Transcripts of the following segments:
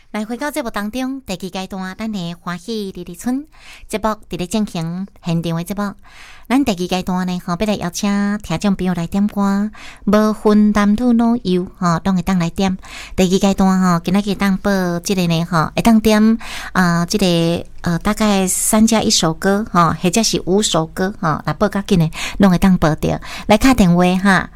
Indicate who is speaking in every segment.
Speaker 1: 来回到节目当中，第二阶段，咱的欢喜日日村节目伫咧进行现场的节目。咱第二阶段呢，要来邀请听众朋友来点歌，无分男女老幼，拢会当来点。第二阶段今仔日当报这个呢，会当点这个大概3加1首歌，或者是5首歌，来报较紧的，拢会当报着。来打电话哈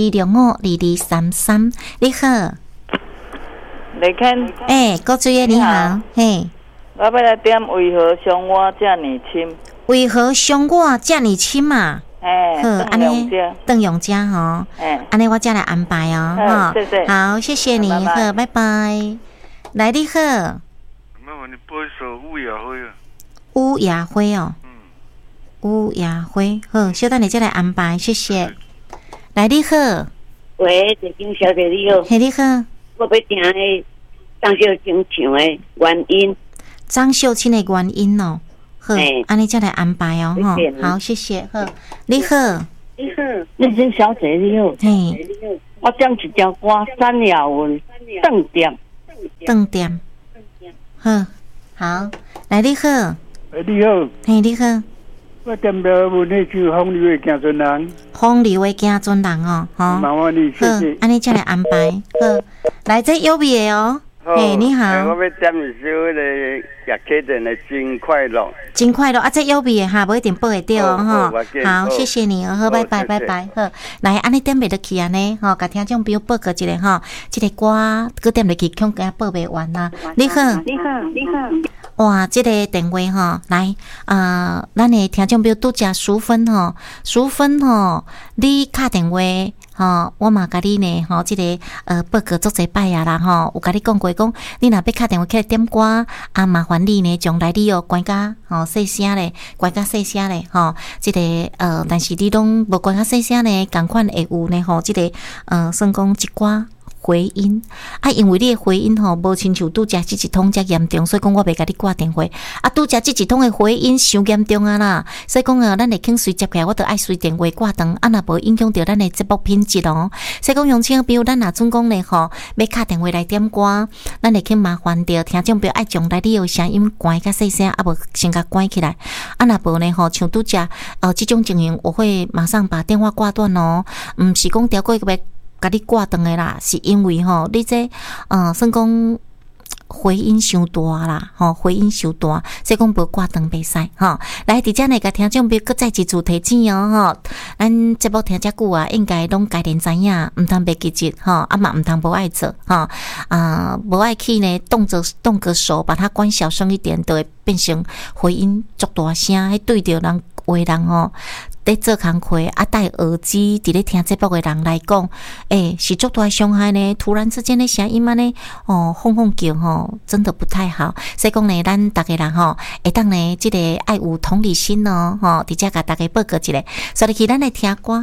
Speaker 1: ，22652233，你好。
Speaker 2: 你看，
Speaker 1: 郭主任你好，嘿，
Speaker 2: 我要来点为何伤我这么深？
Speaker 1: 为何伤我这么深嘛？好，安尼邓永嘉吼，安尼我再来安排哦，
Speaker 2: 谢谢，
Speaker 1: 好，谢谢你，好，拜拜。来，你好，
Speaker 3: 那么你播一首乌鸦灰啊？
Speaker 1: 乌鸦灰哦，乌鸦灰，好，稍等你再来安排，谢谢。来，你好，
Speaker 4: 喂，陈金小姐你好，
Speaker 1: 嘿，你好。
Speaker 4: 我要听迄张秀清唱的原因。
Speaker 1: 张秀清的原因哦，好，安尼再来安排哦，哈，好，谢谢，好，你好，
Speaker 4: 你好，认真小姐你好，
Speaker 1: 嘿，
Speaker 4: 我点一条歌，陈雅文，
Speaker 1: 顿点，好，好，来你好，
Speaker 5: 你好，
Speaker 1: 嘿，你好，
Speaker 5: 我点了问那句风流的行尊人，
Speaker 1: 风流的行尊人哦，好，
Speaker 5: 麻烦你，谢谢，
Speaker 1: 安尼再来安排，好，来这有味的哦，嘿，你好，
Speaker 5: 我要点一首那个叶启田的《真快乐》，
Speaker 1: 真快乐啊！这有味的哈，不一定报会到哦，哈，好，谢谢你哦，好，拜拜，拜拜，好，来，安尼点袂落去安尼，吼，甲听众朋友报告一下吼，这个歌佮点落去，恐惊报袂完啦。你好，
Speaker 4: 你好，你好，
Speaker 1: 哇，这个电话吼，来，咱的听众朋友拄只淑芬吼，淑芬吼，你打电话。我嘛甲你呢，这个报告足侪摆啊啦，有甲你讲过讲，你若要打电话起来点歌，麻烦你呢，将来你关甲细声咧，关甲细声咧，这个但是你拢无关甲细声咧，共款会有呢，这个算讲一寡回音因为你的回音无亲像拄则这一通遮严重，所以讲我袂甲你挂电话拄则这一通的回音伤严重啊啦，所以讲咱会肯随接起来，我就爱随电话挂断若无影响到咱的节目品质哦。所以讲乡亲朋友，咱若准讲咧要打电话来点歌，咱会肯麻烦着听众朋友爱将来你的声音关较细声，无先甲关起来若无呢像拄则这种情形，我会马上把电话挂断哦，毋是讲调过要甲你挂断的啦，是因为你这算讲回音伤大啦，回音伤大，所以讲无挂断袂使来，伫遮呢甲听众朋友搁再一次提醒哦咱节目听遮久啊，应该拢家己知影，毋通袂记住嘛毋通无爱做无爱去呢动个手把它关小声一点，就会变成回音足大声，迄对着人话人在做工课戴耳机伫咧听节目的人来讲，是足大伤害呢。突然之间的声音呢，哄叫真的不太好。所以讲呢，咱大家人会当呢，这个爱有同理心哦，伫遮甲大家报告一下，所以去咱来听歌，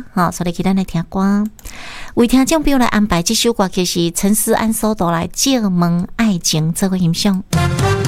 Speaker 1: 为听众朋友来安排这首歌曲是陈思安所带来《借问爱情》这个音响。